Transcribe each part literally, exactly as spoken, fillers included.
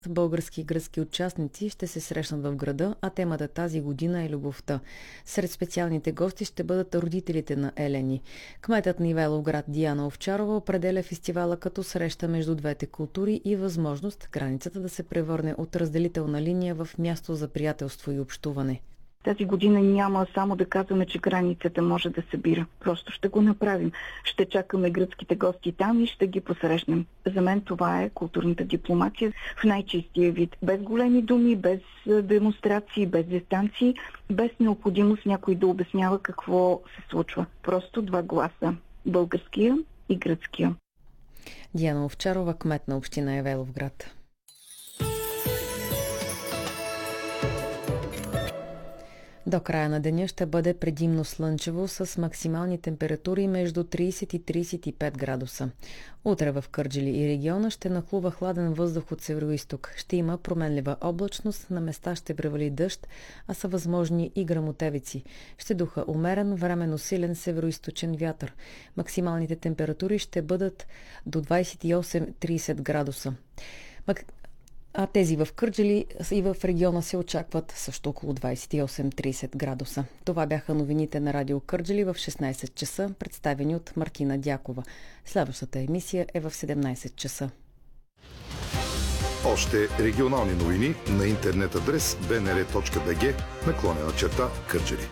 Български и гръцки участници ще се срещнат в града, а темата тази година е любовта. Сред специалните гости ще бъдат родителите на Елени. Кметът на Ивайловград Диана Овчарова определя фестивала като среща между двете култури и възможност границата да се превърне от разделителна линия в място за приятелство и общуване. Тази година няма само да казваме, че границата може да събира. Просто ще го направим. Ще чакаме гръцките гости там и ще ги посрещнем. За мен това е културната дипломация в най-чистия вид. Без големи думи, без демонстрации, без дистанции, без необходимост някой да обяснява какво се случва. Просто два гласа. Българския и гръцкия. Диана Овчарова, кмет на община Ивайловград. До края на деня ще бъде предимно слънчево с максимални температури между трийсет и трийсет и пет градуса. Утре в Кърджали и региона ще нахлува хладен въздух от североизток. Ще има променлива облачност, на места ще превали дъжд, а са възможни и гръмотевици. Ще духа умерен, временно силен североизточен вятър. Максималните температури ще бъдат до двайсет и осем до трийсет градуса. А тези в Кърджали и в региона се очакват също около двайсет и осем до трийсет градуса. Това бяха новините на Радио Кърджали в шестнайсет часа, представени от Мартина Дякова. Следващата емисия е в седемнайсет часа. Още регионални новини на интернет адрес би ен ар точка би джи наклонена черта Кърджали.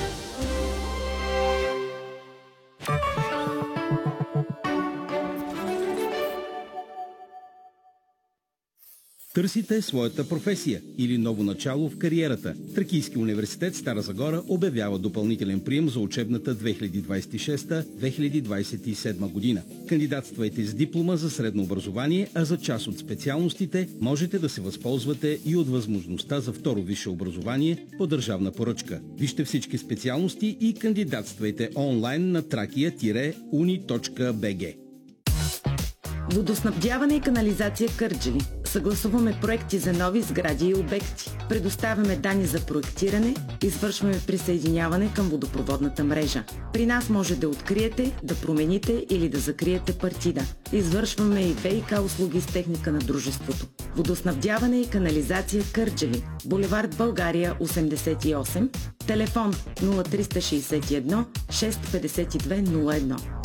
Търсите своята професия или ново начало в кариерата. Тракийски университет Стара Загора обявява допълнителен прием за учебната две хиляди двайсет и шеста - две хиляди двайсет и седма година. Кандидатствайте с диплома за средно образование, а за част от специалностите можете да се възползвате и от възможността за второ висше образование по държавна поръчка. Вижте всички специалности и кандидатствайте онлайн на тракия - уни точка би джи. Водоснабдяване и канализация Кърджали. Съгласуваме проекти за нови сгради и обекти. Предоставяме данни за проектиране, извършваме присъединяване към водопроводната мрежа. При нас може да откриете, да промените или да закриете партида. Извършваме и ВиК услуги с техника на дружеството. Водоснабдяване и канализация Кърджали. Булевард България осемдесет и осем. Телефон нула три шест едно шест пет две нула едно.